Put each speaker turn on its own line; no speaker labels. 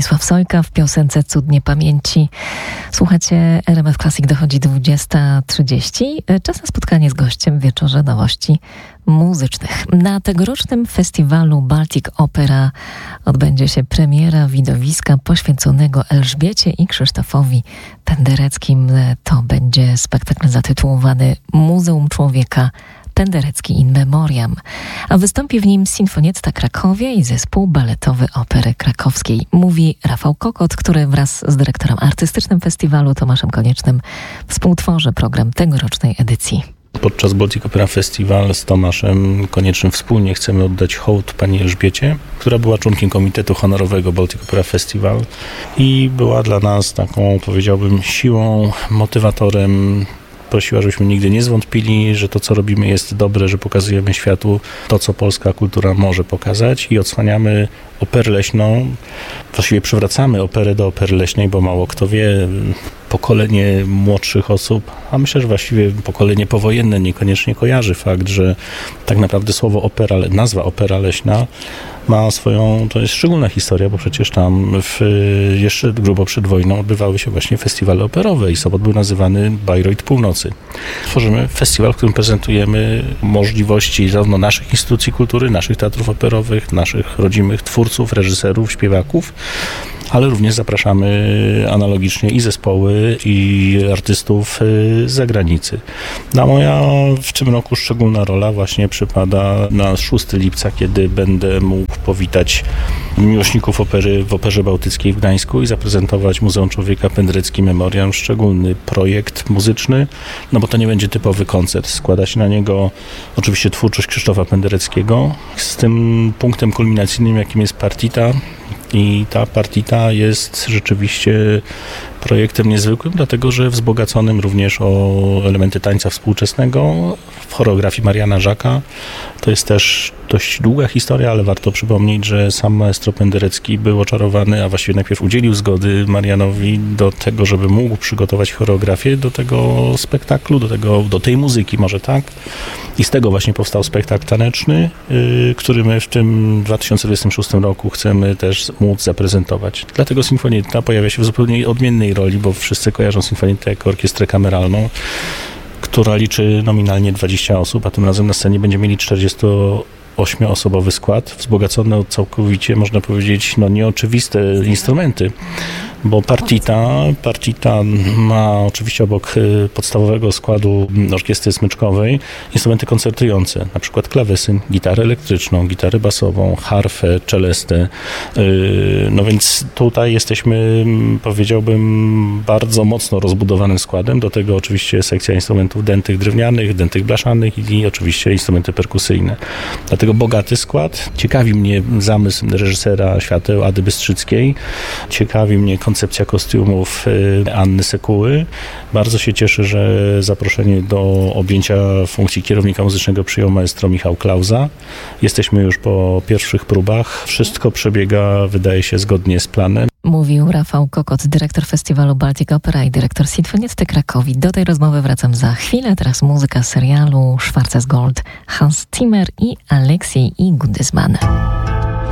Stanisław Sojka w piosence Cud Niepamięci. Słuchacie RMF Classic, dochodzi 20:30. Czas na spotkanie z gościem w wieczorze nowości muzycznych. Na tegorocznym festiwalu Baltic Opera odbędzie się premiera widowiska poświęconego Elżbiecie i Krzysztofowi Pendereckim. To będzie spektakl zatytułowany Muzeum Człowieka Penderecki in Memoriam, a wystąpi w nim Sinfonietta Krakowie i zespół baletowy Opery Krakowskiej. Mówi Rafał Kokot, który wraz z dyrektorem artystycznym festiwalu Tomaszem Koniecznym współtworzy program tegorocznej edycji.
Podczas Baltic Opera Festival z Tomaszem Koniecznym wspólnie chcemy oddać hołd pani Elżbiecie, która była członkiem Komitetu Honorowego Baltic Opera Festival i była dla nas taką, powiedziałbym, siłą, motywatorem. Prosiła, żebyśmy nigdy nie zwątpili, że to, co robimy, jest dobre, że pokazujemy światu to, co polska kultura może pokazać i odsłaniamy operę leśną. Właściwie przywracamy operę do opery leśnej, bo mało kto wie, pokolenie młodszych osób, a myślę, że właściwie pokolenie powojenne niekoniecznie kojarzy fakt, że tak naprawdę słowo opera, nazwa opera leśna ma swoją, to jest szczególna historia, bo przecież tam jeszcze grubo przed wojną odbywały się właśnie festiwale operowe i Sopot był nazywany Bayreuth Północy. Tworzymy festiwal, w którym prezentujemy możliwości zarówno naszych instytucji kultury, naszych teatrów operowych, naszych rodzimych twórców, reżyserów, śpiewaków, ale również zapraszamy analogicznie i zespoły, i artystów z zagranicy. Na moja w tym roku szczególna rola właśnie przypada na 6 lipca, kiedy będę mógł powitać miłośników opery w Operze Bałtyckiej w Gdańsku i zaprezentować Muzeum Człowieka Penderecki Memoriam, szczególny projekt muzyczny, no bo to nie będzie typowy koncert. Składa się na niego oczywiście twórczość Krzysztofa Pendereckiego z tym punktem kulminacyjnym, jakim jest partita. I ta partita jest rzeczywiście projektem niezwykłym, dlatego że wzbogaconym również o elementy tańca współczesnego w choreografii Mariana Żaka. To jest też dość długa historia, ale warto przypomnieć, że sam maestro Penderecki był oczarowany, a właściwie najpierw udzielił zgody Marianowi do tego, żeby mógł przygotować choreografię do tego spektaklu, do tej muzyki może tak. I z tego właśnie powstał spektakl taneczny, który my w tym 2026 roku chcemy też móc zaprezentować. Dlatego Sinfonietta pojawia się w zupełnie odmiennej roli, bo wszyscy kojarzą Sinfonietę jako orkiestrę kameralną, która liczy nominalnie 20 osób, a tym razem na scenie będziemy mieli 48-osobowy skład, wzbogacony o całkowicie, można powiedzieć, nieoczywiste instrumenty, bo partita ma oczywiście obok podstawowego składu orkiestry smyczkowej instrumenty koncertujące, na przykład klawesyn, gitarę elektryczną, gitarę basową, harfę, czelestę. No więc tutaj jesteśmy, powiedziałbym, bardzo mocno rozbudowanym składem. Do tego oczywiście sekcja instrumentów dętych drewnianych, dętych blaszanych i oczywiście instrumenty perkusyjne. Dlatego bogaty skład. Ciekawi mnie zamysł reżysera świateł Ady Bystrzyckiej. Ciekawi mnie koncepcja kostiumów Anny Sekuły. Bardzo się cieszę, że zaproszenie do objęcia funkcji kierownika muzycznego przyjął maestro Michał Klauza. Jesteśmy już po pierwszych próbach. Wszystko przebiega, wydaje się, zgodnie z planem.
Mówił Rafał Kokot, dyrektor festiwalu Baltic Opera i dyrektor Sinfonietty Krakowi. Do tej rozmowy wracam za chwilę. Teraz muzyka z serialu Schwarzes Gold, Hans Zimmer i Aleksiej i Gundysman.